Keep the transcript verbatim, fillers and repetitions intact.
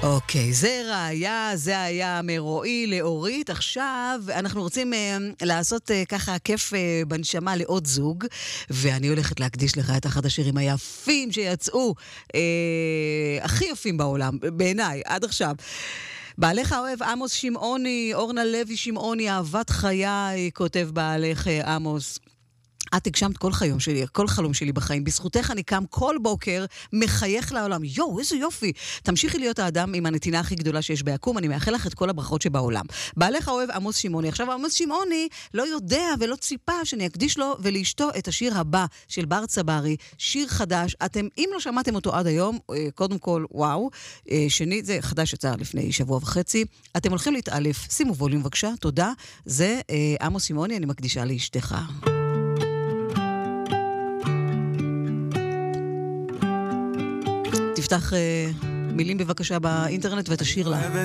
אוקיי, זה ראיה, זה היה מרועי לאורית. עכשיו אנחנו רוצים אה, לעשות אה, ככה כיף אה, בנשמה לעוד זוג, ואני הולכת להקדיש לך את אחד השירים היפים שיצאו, אה, הכי יפים בעולם, בעיניי, עד עכשיו. בעלך אוהב עמוס שמעוני, אורנה לוי שמעוני, אהבת חיי, כותב בעלך אה, עמוס. את הגשמת כל חיום שלי, כל חלום שלי בחיים. בזכותך אני קם כל בוקר, מחייך לעולם. יואו, איזה יופי. תמשיכי להיות האדם עם הנתינה הכי גדולה שיש ביקום. אני מאחל לך את כל הברכות שבעולם. בעלך אוהב עמוס שמעוני. עכשיו, עמוס שמעוני לא יודע ולא ציפה שאני אקדיש לו ולאשתו את השיר הבא של בר צברי. שיר חדש. אתם, אם לא שמעתם אותו עד היום, קודם כל, וואו. שנית, זה חדש יצא לפני שבוע וחצי. אתם הולכים להתעלף. שימו ווליום בבקשה, תודה. זה עמוס שמעוני, אני מקדישה לאשתך. תפתח uh, מילים בבקשה באינטרנט ותשאיר לה.